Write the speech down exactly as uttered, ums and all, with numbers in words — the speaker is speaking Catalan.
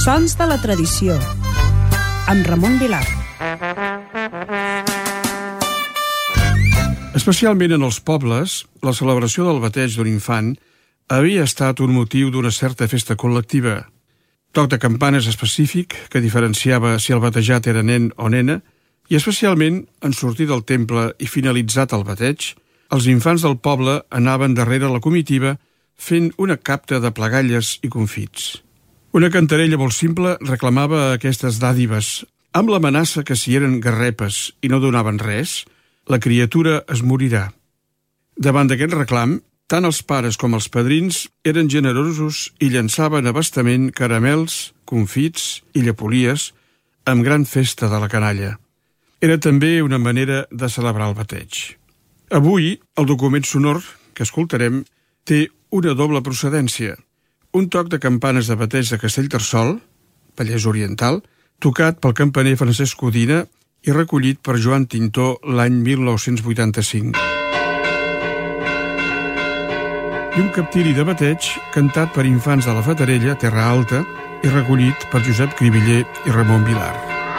Sons de la tradició, amb Ramon Vilar. Especialment en els pobles, la celebració del bateig d'un infant havia estat un motiu d'una certa festa col·lectiva. Toc de campanes específic que diferenciava si el batejat era nen o nena, i especialment en sortir del temple i finalitzat el bateig, els infants del poble anaven darrere la comitiva fent una capta de plegalles i confits. Una cantarella molt simple reclamava aquestes dàdives, amb l'amenaça que si eren garrepes i no donaven res, la criatura es morirà. Davant d'aquest reclam, tant els pares com els padrins eren generosos i llançaven abastament caramels, confits i llepolies amb gran festa de la canalla. Era també una manera de celebrar el bateig. Avui, el document sonor que escoltarem té una doble procedència. Un toc de campanes de bateig de Castellterçol, Vallès Oriental, tocat pel campaner Francesc Codina i recollit per Joan Tintó l'any mil nou-cents vuitanta-cinc. I un captiri de bateig cantat per infants de la Fatarella, Terra Alta, i recollit per Josep Cribiller i Ramon Vilar.